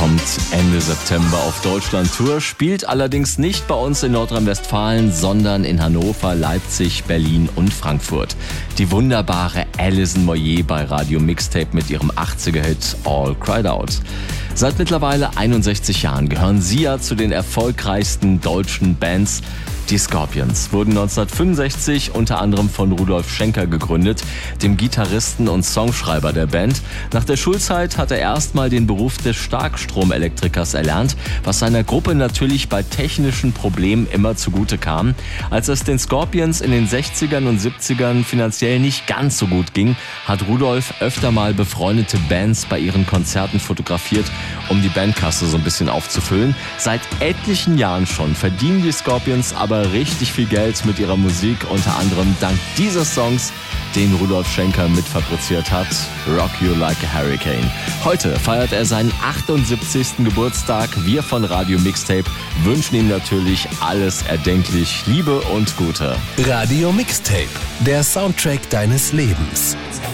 kommt Ende September auf Deutschland-Tour, spielt allerdings nicht bei uns in Nordrhein-Westfalen, sondern in Hannover, Leipzig, Berlin und Frankfurt. Die wunderbare Alison Moyet bei Radio Mixtape mit ihrem 80er-Hit All Cried Out. Seit mittlerweile 61 Jahren gehören sie ja zu den erfolgreichsten deutschen Bands. Die Scorpions wurden 1965 unter anderem von Rudolf Schenker gegründet, dem Gitarristen und Songschreiber der Band. Nach der Schulzeit hat er erstmal den Beruf des Starkstromelektrikers erlernt, was seiner Gruppe natürlich bei technischen Problemen immer zugute kam. Als es den Scorpions in den 60ern und 70ern finanziell nicht ganz so gut ging, hat Rudolf öfter mal befreundete Bands bei ihren Konzerten fotografiert, um die Bandkasse so ein bisschen aufzufüllen. Seit etlichen Jahren schon verdienen die Scorpions aber richtig viel Geld mit ihrer Musik, unter anderem dank dieses Songs, den Rudolf Schenker mitfabriziert hat, Rock You Like a Hurricane. Heute feiert er seinen 78. Geburtstag. Wir von Radio Mixtape wünschen ihm natürlich alles erdenklich Liebe und Gute. Radio Mixtape, der Soundtrack deines Lebens.